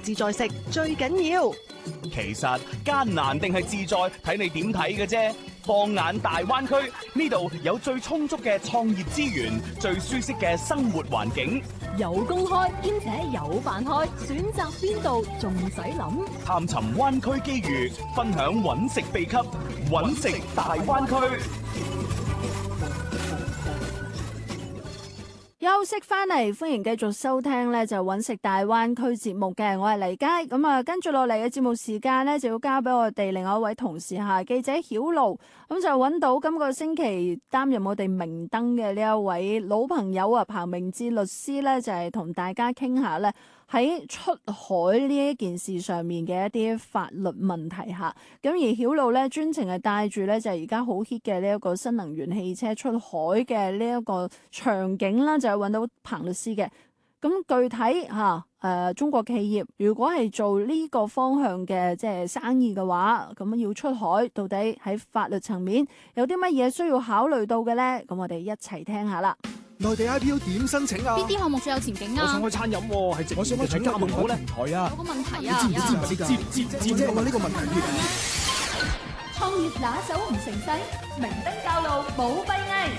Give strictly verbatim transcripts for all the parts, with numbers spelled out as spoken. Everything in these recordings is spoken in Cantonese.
自在食最緊要。 其實艱難定係自在，睇你點睇嘅啫。放眼大灣區，呢度有最充足嘅創業資源，最舒適嘅生活環境， 有公開兼且有飯開，選擇邊度仲使諗？ 探尋灣區機遇，分享揾食秘笈，揾食大灣區。 休息翻嚟，歡迎繼續收聽咧就揾食大灣區節目嘅，我係黎佳。咁啊，跟住落嚟嘅節目時間咧，就要交俾我哋另外一位同事吓，記者曉露。咁就揾到今個星期擔任我哋明燈嘅呢一位老朋友啊，彭明志律師咧，就係同大家傾下咧喺出海呢一件事上面嘅一啲法律問題吓。咁而曉露咧專程係帶住咧就係而家好 hit 嘅呢一個新能源汽車出海嘅呢一個場景啦，就係揾到彭律師嘅。咁具體吓誒、呃、中國企業如果係做呢個方向嘅即係生意嘅話，咁要出海，到底喺法律層面有啲乜嘢需要考慮到嘅咧？咁我哋一齊聽下啦。 內地 I P O 點申請啊？ 邊啲項目最有前景啊？ 我想開餐飲喎，係直我想開請加盟好咧。台啊， 有個問題啊， 知唔知唔知㗎？知唔知？知唔知我呢個問題添？ 創業拿手唔成勢，明燈教路冇閉翳。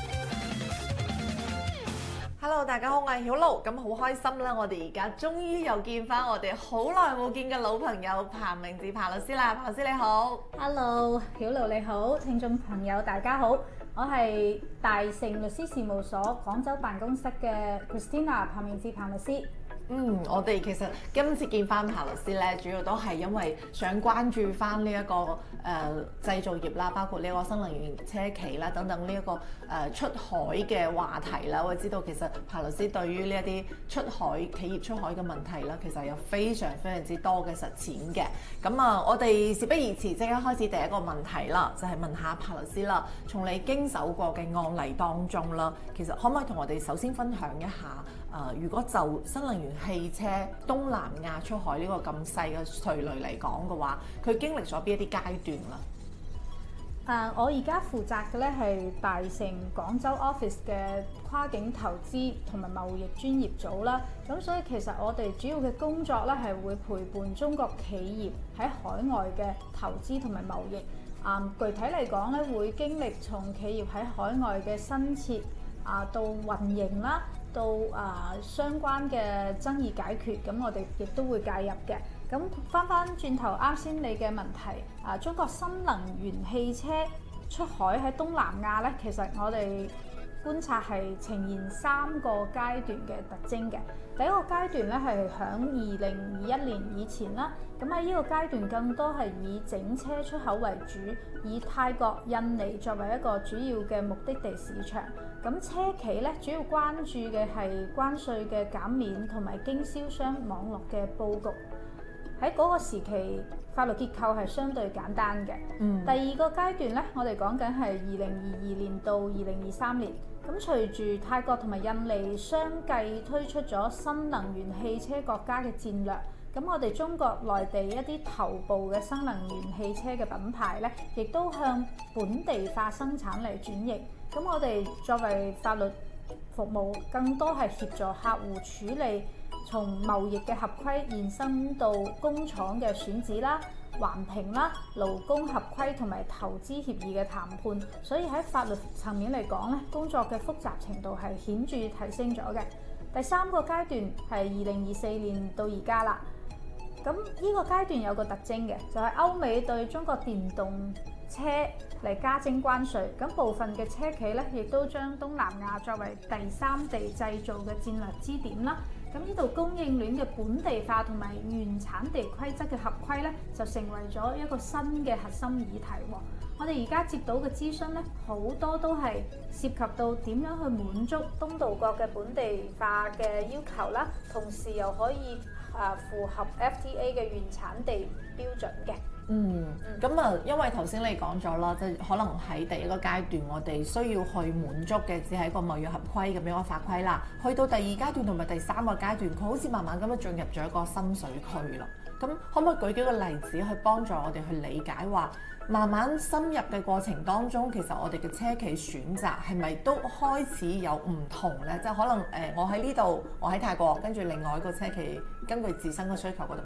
Hello， 大家好，我係曉露，咁好開心啦！我哋而家終於又見翻我哋好耐冇見嘅老朋友彭明志彭律師啦，彭律師你好。 Hello， 曉露你好，聽眾朋友大家好，我係大成律師事務所廣州辦公室嘅 Christina 彭明志彭律師。 嗯，我哋其實今次見翻彭律師咧，主要都係因為想關注翻呢一個誒、呃、製造業啦，包括呢個新能源車企啦等等呢、這、一個誒、呃、出海嘅話題啦。我知道其實彭律師對於呢一啲出海企業出海嘅問題啦，其實有非常非常之多嘅實踐嘅。咁啊，我哋事不宜遲，即刻開始第一個問題啦，就係、是、問下彭律師啦。從你經手過嘅案例當中啦，其實可唔可以同我哋首先分享一下？誒、呃，如果就新能源汽車東南亞出海呢個咁細嘅垂類嚟講嘅話，佢經歷咗邊一啲階段啦？ 誒、uh，我而家負責嘅咧係大成廣州 office 嘅跨境投資同埋貿易專業組啦。咁所以其實我哋主要嘅工作咧係會陪伴中國企業喺海外嘅投資同埋貿易。啊、嗯，具體嚟講咧，會經歷從企業喺海外嘅新設啊到運營啦。到啊、呃、相關嘅爭議解決，咁我哋亦都會介入嘅。咁翻翻轉頭，啱先你嘅問題，啊、呃、中國新能源汽車出海喺東南亞咧，其實我哋觀察係呈現三個階段嘅特徵嘅。第一個階段咧係響二零二一年以前啦，咁喺呢個階段更多係以整車出口為主，以泰國、印尼作為一個主要嘅目的地市場。咁車企咧主要關注嘅係關稅嘅減免同埋經銷商網絡嘅佈局。喺嗰個時期，法律結構係相對簡單嘅。嗯。第二個階段咧，我哋講緊係二零二二年到二零二三年。咁隨住泰國同埋印尼相繼推出咗新能源汽車國家嘅戰略，咁我哋中國內地一啲頭部嘅新能源汽車嘅品牌咧，亦都向本地化生產嚟轉型。咁我哋作為法律服務，更多係協助客戶處理從貿易嘅合規延伸到工廠嘅選址啦、環評啦、勞工合規同埋投資協議嘅談判，所以喺法律層面嚟講咧，工作嘅複雜程度係顯著提升咗嘅。第三個階段係二零二四年到而家啦。咁呢個階段有個特徵嘅，就係歐美對中國電動車嚟加徵關稅，咁部分嘅車企咧，亦都將東南亞作為第三地製造嘅戰略支點啦。咁呢度供應鏈嘅本地化同埋原產地規則嘅合規咧，就成為咗一個新嘅核心議題喎。我哋而家接到嘅諮詢咧，好多都係涉及到點樣去滿足東道國嘅本地化嘅要求啦，同時又可以啊符合 F T A 嘅原產地標準嘅。 嗯，咁啊，因為頭先你講咗啦，即係可能喺第一個階段，我哋需要去滿足嘅只係一個貿易合規咁樣嘅法規啦。去到第二階段同埋第三個階段，佢好似慢慢咁樣進入咗一個深水區啦。咁可唔可以舉幾個例子去幫助我哋去理解話，慢慢深入嘅過程當中，其實我哋嘅車企選擇係咪都開始有唔同呢？即係可能誒，我喺呢度，我喺泰國，跟住另外一個車企根據自身嘅需求嗰度